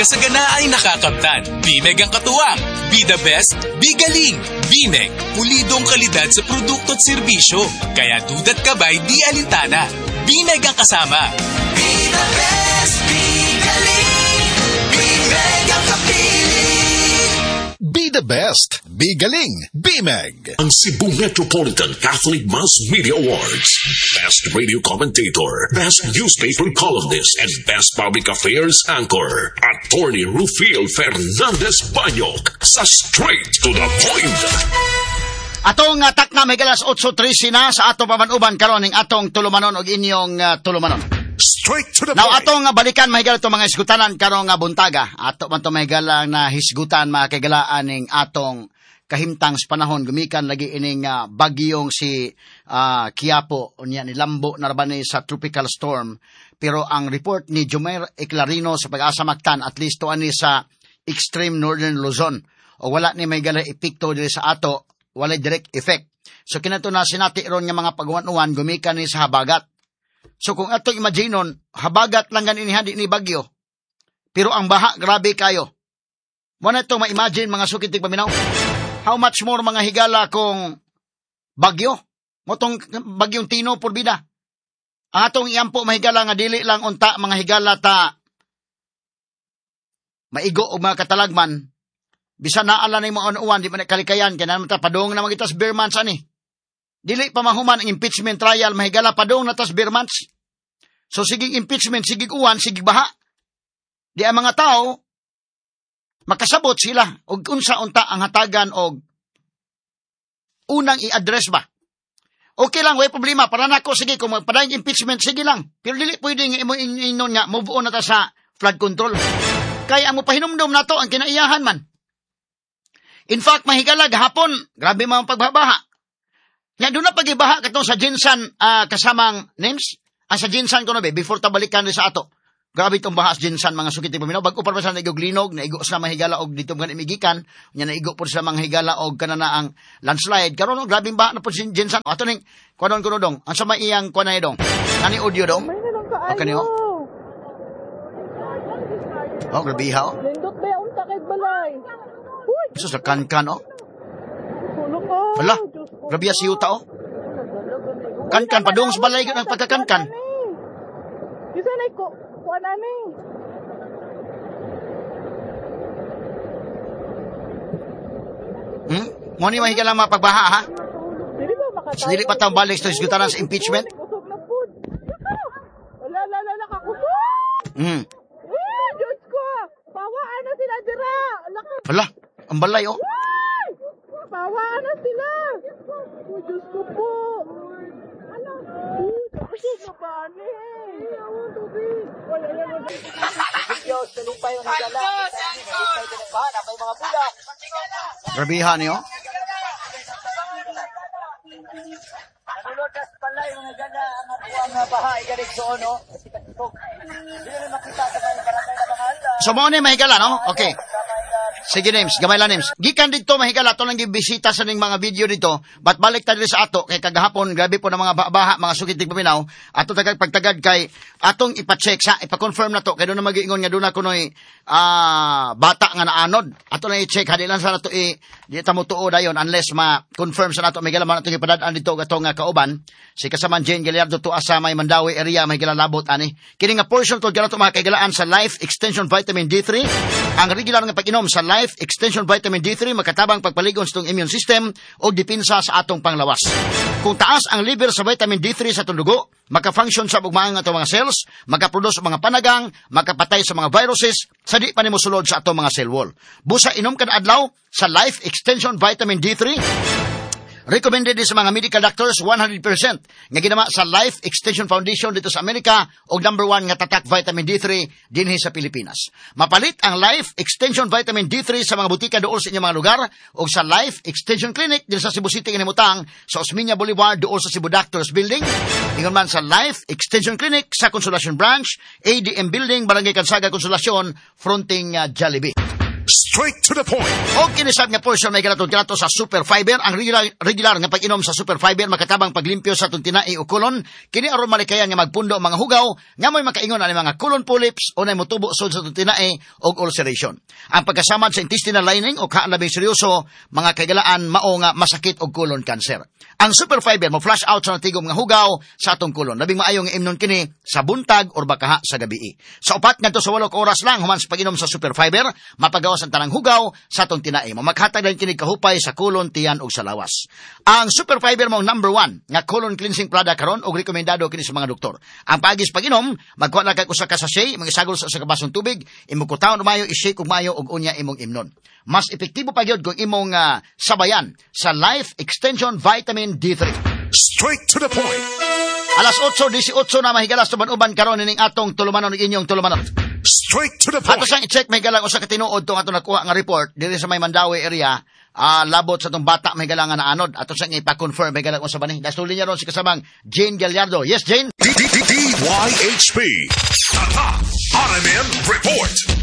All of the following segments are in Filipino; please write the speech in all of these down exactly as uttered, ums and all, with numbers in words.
sa gana ay nakakaptan. Bimeg ang katuwang. Be the best, be galing. Bimeg, pulidong kalidad sa produkto at serbisyo. Kaya dudat ka ba'y di alintana. Bimeg ang kasama. Be the best, be galing. Bimeg ang kapili. Be the best, be galing, Bimeg. Ang Cebu Metropolitan Catholic Mass Media Awards. Best Radio Commentator, Best Newspaper Columnist, and Best Public Affairs Anchor. Attorney Rufil Fernandez Banyok sa Straight to the Point. Atong uh, takna may galas eight thirty na sa atong pamanuban karon ning atong tulumanon og inyong uh, tulumanon. Straight to the Now, point. atong uh, balikan mahigala itong mga hisgutanan karong uh, buntaga. Ato man itong mahigala na hisgutan makagalaan ning atong kahimtang sa panahon. Gumikan lagi ining uh, bagyong si uh, Quiapo, niya nilambo na rabani sa tropical storm. Pero ang report ni Jumer Eclarino sa Pag-asa Mactan, at least to ani sa extreme northern Luzon. O wala ni mahigala epekto dili sa ato, wala direct effect. So kinato na sinati ron nga mga pagwan-uwan gumikan ni sa habagat. So kung atong imaginon, habagat lang ganin hadi ni bagyo. Pero ang baha, grabe kayo. Muna itong ma-imagine mga sukitig paminaw. How much more mga higala kung bagyo? Motong bagyong Tino Purbida. Ang atong iampo mahigala nga dili lang unta mga higala ta maigo o mga katalagman. Bisan naala na yung mga unuan, di man kalikayan, kaya naman ta padong na magitas beer months ani. Dili pa mahuman ang impeachment trial, mahigala pa doon na tas beer months. So, sigig impeachment, sigig uwan, sigig baha. Di ang mga tao, makasabot sila, og unsa-unta ang hatagan, og unang i-address ba. Okay lang, way problema, para na ko, sige, kung magpadayang impeachment, sige lang. Pero dili pwede nga, inon nga, move on na ta sa flood control. Kaya ang mapahinumdum na to, ang kinaiyahan man. In fact, mahigala, gahapon, grabe mga pagbabaha. Nga doon na pagibaha katong sa Jinsan uh, kasamang names. Ang sa Jinsan ko na be, before tabalikan sa ato. Grabe itong baha sa Jinsan, mga sukiti paminaw. Bago pa sa naigog linog, naigog sa mahigala og dito mga imigikan. Nga naigog po sa mga higala og kanana ang landslide. Karon no, grabe baha na po si Jinsan. Ato ning, kwanon ko no dong. Ang sama iyang kwanay dong. Nani audio dong? O kanyo? Oh, grabe iha o. Lindot ba yung takit balay? Uy! Iso sa kankan o. Tulog ka. Hala, grabe si Yuta o. Kankan pa dong sa balay ng pagkakankan. Isa na ko, kuha na ni. Hmm? Mo ni mahigala mga pagbaha ha? Dili ba makatayo? Dili pa tayong balik sa diskutaran sa impeachment? Kusog na food. Wala, wala, wala, nakakusog. Hmm. Uy, Diyos ko. Pawaan na sila dira. Laka. Hala, ang balay oh. Uy! Pawaan na sila. Uy, Diyos ko po. Ano? Uy, kusog na ba ni? Awan tubig. Wala, wala, wala. Diyos, talupay yung nagala. May mga pula. Grabihan niyo. Nanulotas pala yung nagana ang atuang bahay galing doon, no? Hindi na makita sa mga barangay na mahal. So mo ni mahigala no? Okay. Sige names, gamay lang names. Gikan dito mahigala to lang gibisita sa ning mga video dito. But balik ta diri sa ato kay kagahapon grabe po ng mga baha, mga sukitig paminaw. Ato tagad pagtagad kay atong ipa-check sa ipa-confirm na to kay do na magiingon nga do na kunoy ah bata nga naanod. Ato lang i-check hadi lang sa nato i di ta mo tuo dayon unless ma-confirm sa nato mahigala man ato ipadad-an dito gatong nga kauban. Si kasaman Jane Gallardo to asa may Mandawi area mahigala labot ani. Kini nga portion to ganato mga kaigalaan sa Life Extension Vitamin D three. Ang regular nga pag-inom sa Life Extension Vitamin D three makatabang pagpaligon sa itong immune system o dipinsa sa atong panglawas. Kung taas ang level sa vitamin D three sa itong dugo, maka-function sa bugmaang atong mga cells, maka-produce mga panagang, makapatay sa mga viruses, sa di pa ni mosulod sa atong mga cell wall. Busa inom kada adlaw sa Life Extension Vitamin D three. Recommended din sa mga medical doctors one hundred percent nga ginama sa Life Extension Foundation dito sa Amerika o number one nga tatak vitamin D three dinhi sa Pilipinas. Mapalit ang Life Extension Vitamin D three sa mga butika dool sa inyong mga lugar o sa Life Extension Clinic din sa Cebu City kanimutang sa Osmeña Boulevard dool sa Cebu Doctors Building. Ingon man sa Life Extension Clinic sa Consolacion Branch, A D M Building, Barangay Kansaga, Consolacion, fronting uh, Jollibee. Straight to the point. O kinisab nga portion may galato-galato sa super fiber. Ang regular, regular nga pag-inom sa super fiber makatabang paglimpyo sa itong tinai o kulon. Kini aron malikayan nga magpundo ang mga hugaw nga may makaingon ang mga colon polyps o na mutubo sod sa itong tinai o ulceration. Ang pagkasamad sa intestinal lining o kaanlabing seryoso, mga kagalaan mao nga masakit og colon cancer. Ang super fiber mo flush out sa natigom nga hugaw sa atong colon. Labing maayo nga imnon kini sa buntag or bakaha sa gabi. Sa upat ngadto sa walok oras lang human sa pag-inom sa super fiber, mapagawas ang tanang hugaw sa atong tinai. Mamakhatag lang kini kahupay sa colon, tiyan ug sa lawas. Ang super fiber mo number one nga colon cleansing product karon og rekomendado kini sa mga doktor. Ang paagis pag-inom, magkuha na kay usa ka sachet, mangisagol sa usa ka basong tubig, imukutaon mayo, i-shake ug mayo ug unya imong imnon. Mas epektibo pa gyud kung imong uh, sabayan sa Life Extension Vitamin D three. Straight to the point. Alas eight eighteen na mahigalas tuban-uban karon ning atong tulumanon ug inyong tulumanon. Straight to the point. Ato sang i-check may galang usa ka tinuod tong ato nakuha nga report diri sa may Mandawi area. Ah, uh, labot sa tong bata may galang nga naanod. Ato sang ipa-confirm may galang usa ba ni. Dasuli niya ron si kasamang Jane Gallardo. Yes, Jane. D Y H P. Tata. R M N Report.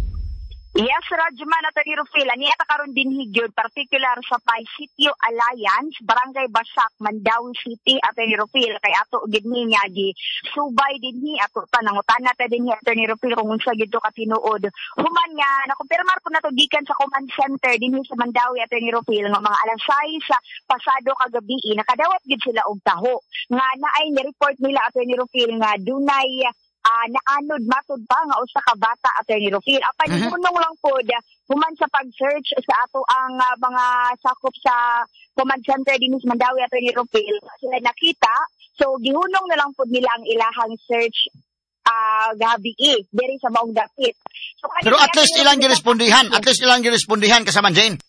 Yes, Rajman at Rufil, ani ata karon din higyod particular sa Pai Sitio Alliance, Barangay Basak, Mandawi City at Rufil kay ato gid ni nga gi subay dinhi ato panangutan ta dinhi at Rufil kung unsa gid to ka tinuod. Human nga nakumpirmar po nato gikan sa command center dinhi sa Mandawi at Rufil nga mga alas sais sa pasado kagabi nakadawat gid sila og taho nga naay ni report nila at Rufil nga dunay Uh, naanod matod pa nga usa ka bata Attorney Rufil. Apan uh-huh. Hunong lang po human sa pag-search sa ato ang uh, mga sakop sa command center din sa Mandawi Attorney Rufil. Sila nakita. So gihunong na lang po nila ang ilahang search uh, gabi eh, diri sa maong dapit. So, pero at least ilang girespondihan, at least ilang girespondihan kasama Jane.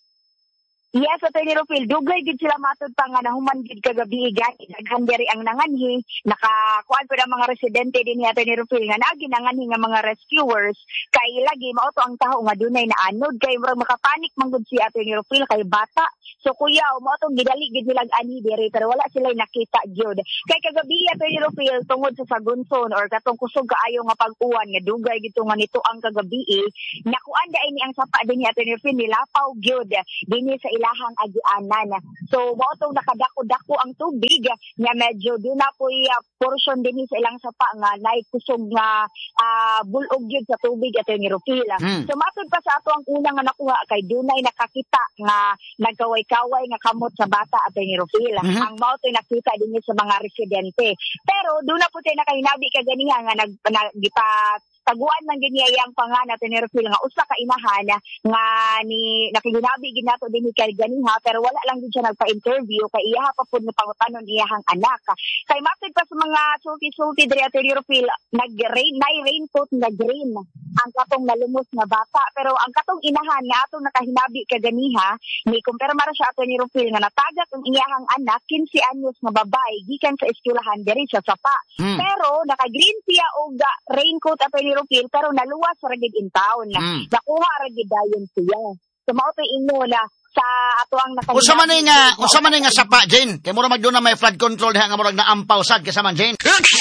Yes, Attorney Rufil, dugay gid sila matod pa nga nahuman gid kagabi gani daghan diri ang nanganhi nakakuan pa ang mga residente din ni Attorney Rufil nga nagi nanganhi nga mga rescuers kay lagi mao to ang taho nga dunay naanod kay murag makapanik man gud si Attorney Rufil kay bata. So kuya mao tong gidali gid nilang ani diri pero wala sila nakita gyud. Kay kagabi Attorney Rufil tungod sa sagunson or katong kusog kaayo nga pag-uwan nga dugay gid nga nito ang kagabi nakuan dai ni ang sapa din ni Attorney Rufil nilapaw gyud dinhi sa ilahang agianan. So, mao tong nakadako-dako ang tubig nga medyo doon na po uh, portion din sa ilang sapa nga naikusog nga uh, bulog yun sa tubig at yung Rufil. Mm. So, matod pa sa ato ang unang nga nakuha kay dunay nakakita nga nagkaway-kaway nga kamot sa bata at yung Rufil. Mm-hmm. Ang mao to nakita din sa mga residente. Pero doon na po tayo nakahinabi kaganihan nga nag, naggipa taguan man ganyayang panganat ni Rufil nga usa ka inahan nga ni nakiginabi gid nato dinhi kay ganiha pero wala lang gid siya nagpa-interview kay iya pa pud ni pangutanon iyahang anak kay matod pa sa mga sulti-sulti diri at Rufil nag-rain nay raincoat nga green ang katong nalumos nga bata pero ang katong inahan nga atong nakahinabi kay ganiha ni kumpirmar siya ato ni Rufil nga natagak ang iyahang anak fifteen anyos nga babae gikan sa eskwelahan diri sa Sapa mm. pero naka-green siya og raincoat ato Rufil pero naluwas ra gid in town. Mm. Nakuha ra gid dayon siya. So mao to inyo na sa ato ang nakahinabi. Unsa man nga, unsa man nga sapa Jane? Kay mura magduna may flood control diha nga murag naampaw sad kasama Jane.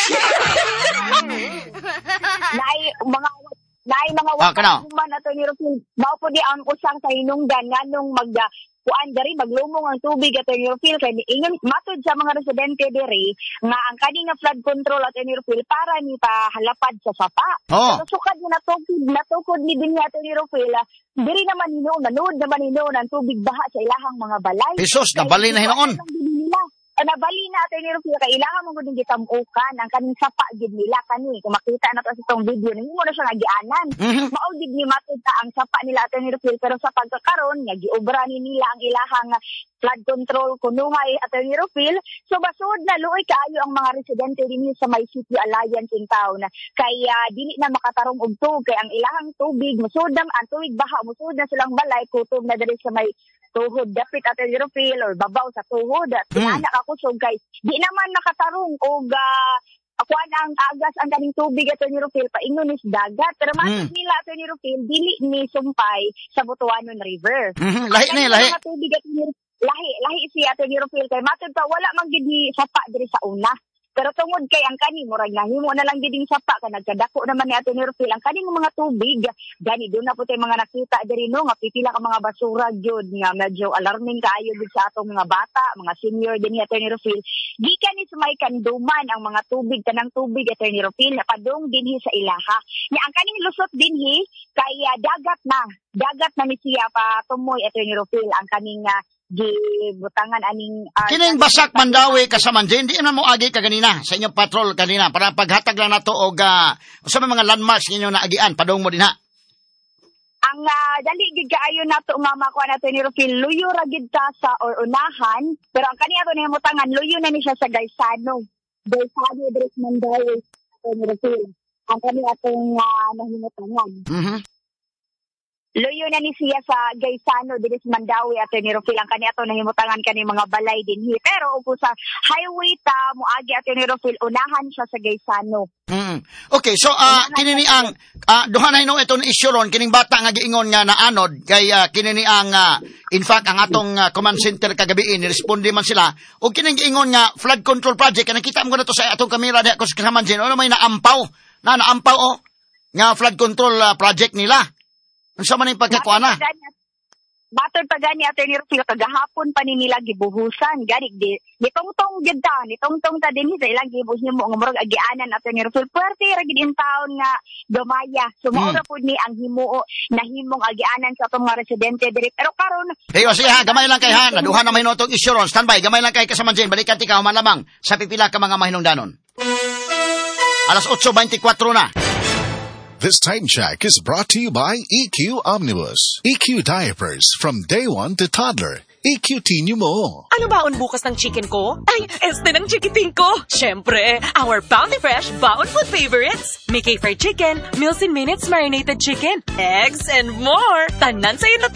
Nay mga nay mga wala man ato ni Rufil. Mao po di ang usang sa hinungdan nganong mag kuan diri maglumong ang tubig at yung Rufil kay ingon matod sa mga residente diri nga ang kani nga flood control at yung Rufil para ni pahalapad sa sapa. Oh. So sukad ni natukod natukod ni din ato ni Rufil diri naman hinuon nanood naman hinuon ang tubig baha sa ilahang mga balay. Jesus nabali na hinuon. Nabali na ato ni Rufil kay ilahang mo gud gitamukan ang kaning sapa gid nila kani kung makita na to sa tong video nimo na siya nagianan. Mm-hmm. Mao gid ni matud ta ang sapa nila ato ni Rufil pero sa pagkakaron nga giobra ni nila ang ilahang flood control kunuhay ato ni Rufil so basud na luoy kaayo ang mga residente dinhi sa May City Alliance in town kay uh, dili na makatarong og tubig kay ang ilahang tubig musud na ang tubig baha musud na silang balay kutob na diri sa may tuhod dapit ato ni Rufil or babaw sa tuhod at mm. anak ako so guys di naman nakatarong og uh, ako ang agas ang kaning tubig ato ni Rufil paingon is dagat pero matod mm. nila ato ni Rufil dili ni sumpay sa Butuanon River. Mm-hmm. Lahi ni lahi. Tubig ato ni lahi lahi si ato ni Rufil kay matod pa wala man gid ni sapa diri sa una. Pero tungod kay ang kani murag nahimo na lang gid sapa ka nagkadako naman ni Atty. Rufil ang kaning mga tubig gani doon na puti mga nakita diri no nga pipila ka mga basura gyud nga medyo alarming kaayo gid sa atong mga bata mga senior din ni Atty. Rufil gikan ni sumay kanduman ang mga tubig kanang tubig Atty. Rufil napadong dinhi sa ilaha nya ang kaning lusot dinhi kay uh, dagat na dagat na ni siya pa tumoy Atty. Rufil ang kaning uh, gibutangan aning uh, Kining basak Mandawi kasama din, di na mo agi ka ganina sa inyong patrol kanina para paghatag lang nato og uh, sa mga landmarks ninyo na agian padong mo dinha. Ang uh, dali gid kaayo nato nga makuha nato ni Rufil luyo ra gid ta sa or unahan pero ang kaniya to nahimutangan luyo na ni siya sa Gaisano. Gaisano dres Mandawi ni Rufil. Ang kaniya tong uh, nahimutangan. Mhm. Luyo na ni siya sa Gaisano dinis Mandawi Atty. Rufil ang kaniya to nahimutangan kani mga balay dinhi pero upo sa highway ta moagi Atty. Rufil unahan siya sa Gaisano. Mm. Okay, so uh, kini ni ang uh, duha na hino iton issue ron kining bata nga giingon nga naanod kay uh, kini ni ang uh, in fact ang atong uh, command center kagabi ni responde man sila og kining giingon nga flood control project kana kita mo na to sa atong kamera diha ko sa kasaman din ano may naampaw na naampaw oh nga flood control uh, project nila. Unsa man ning pagkakuana? Batod pa gani Atty. Rufil kagahapon pa ni nila gibuhusan gani di nitongtong gid ta nitongtong ta dinhi sa ilang gibuhos nimo nga murag agianan Atty. Rufil puwerte ra gid in taon nga gamaya sumao ra Hmm. pud ni ang himuo nahimong agianan sa atong mga residente diri pero karon Hey, o sige ha, gamay lang kay ha. Naduha na mahinotong issue ron. Standby, gamay lang kay kasama dyan. Balikan ti ka, human lamang sa pipila ka mga mahinungdanon. Alas eight twenty-four na. This time check is brought to you by E Q Omnibus. E Q diapers from day one to toddler. E Q T nyo mo. Ano baon bukas ng chicken ko? Ay, este ng chikiting ko! Siyempre, our Bounty Fresh Baon Food Favorites. Mickey fried chicken, Meals in Minutes marinated chicken, eggs, and more. Tanan sa'yo na